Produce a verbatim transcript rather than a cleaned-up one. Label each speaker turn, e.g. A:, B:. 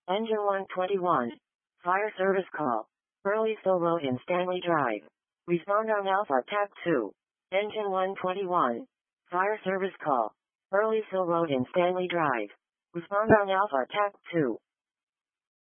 A: Engine one twenty-one. Fire service call. Burleysville Road in Stanley Drive. Respond on Alpha Tab two. Engine one twenty-one. Fire service call. Burleysville Road in Stanley Drive. Respond on Alpha Tab two.